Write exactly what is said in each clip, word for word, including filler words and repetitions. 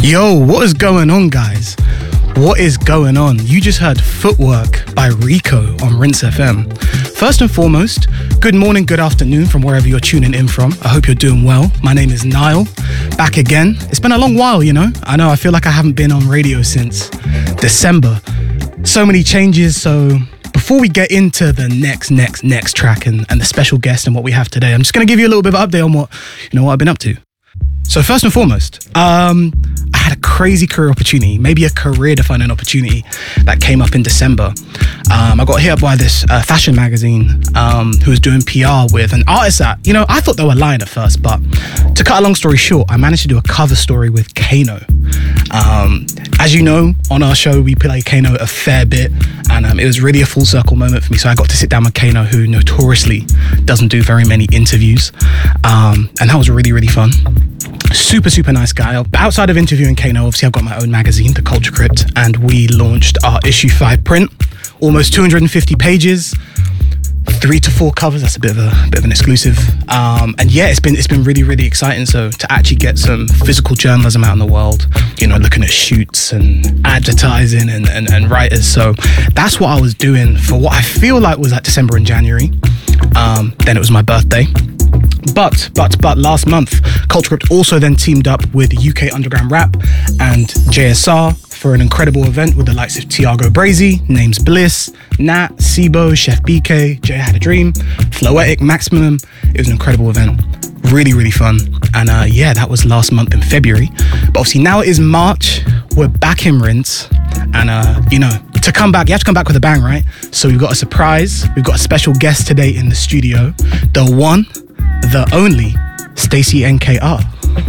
Yo, what is going on, guys? What is going on? You just heard Footwork by Rico on Rinse F M. First and foremost, good morning, good afternoon from wherever you're tuning in from. I hope you're doing well. My name is Niall, back again. It's been a long while, you know. I know, I feel like I haven't been on radio since December. So many changes, so before we get into the next, next, next track and, and the special guest and what we have today, I'm just going to give you a little bit of an update on what, you know, what I've been up to. So first and foremost, um, I had a crazy career opportunity, maybe a career-defining opportunity that came up in December. Um, I got hit up by this uh, fashion magazine um, who was doing P R with an artist that, you know, I thought they were lying at first, but to cut a long story short, I managed to do a cover story with Kano. Um, as you know, on our show, we play Kano a fair bit, and um, it was really a full circle moment for me. So I got to sit down with Kano, who notoriously doesn't do very many interviews, um, and that was really, really fun. Super, super nice guy. Outside of interviewing Kano, obviously I've got my own magazine, The Culture Crypt, and we launched our issue five print, almost two hundred fifty pages, three to four covers. That's a bit of a bit of an exclusive. Um, and yeah, it's been it's been really, really exciting. So to actually get some physical journalism out in the world, you know, looking at shoots and advertising and, and, and writers. So that's what I was doing for what I feel like was at December and January. Um, then it was my birthday. But, but, but last month, Culture Crypt also then teamed up with U K Underground Rap and J S R for an incredible event with the likes of Tiago Brazy, Names Bliss, Nat, Sibo, Chef B K, Jay Had a Dream, Floetic, Maximum. It was an incredible event. Really, really fun. And uh, yeah, that was last month in February. But obviously now it is March. We're back in Rinse. And, uh, you know, to come back, you have to come back with a bang, right? So we've got a surprise. We've got a special guest today in the studio. The one, the only, Stacey N K R.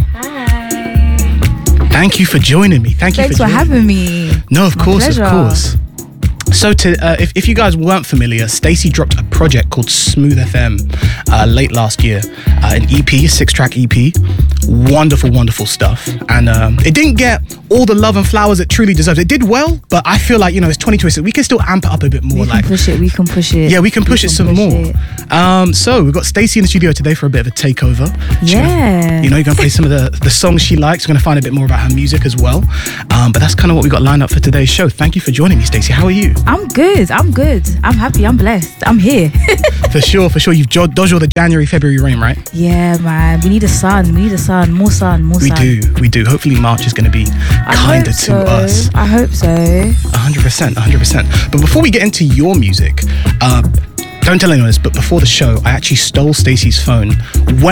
Hi. Thank you for joining me. Thank you Thanks for, for joining having me. me. No, of My course, pleasure. of course. So to uh, if, if you guys weren't familiar, Stacey dropped a project called Smooth F M uh, late last year, uh, an E P, a six-track E P. Wonderful, wonderful stuff. And um, it didn't get all the love and flowers it truly deserves. It did well, but I feel like, you know, it's twenty twenty-six. We can still amp it up a bit more. We like can push it, we can push it. Yeah, we can push we it can some push more. it. Um, so we've got Stacey in the studio today for a bit of a takeover. She Yeah. gonna- you know, you're going to play some of the, the songs she likes. We're going to find a bit more about her music as well. Um, but that's kind of what we got lined up for today's show. Thank you for joining me, Stacey. How are you? I'm good, I'm good. I'm happy, I'm blessed. I'm here. For sure, for sure. You've jo- dodged all the January, February rain, right? Yeah, man. We need a sun. We need a sun. More sun, more We sun. do, we do. Hopefully March is going to be I kinder hope to so. us. I hope so. one hundred percent, one hundred percent. But before we get into your music, uh, don't tell anyone this, but before the show, I actually stole Stacey's phone when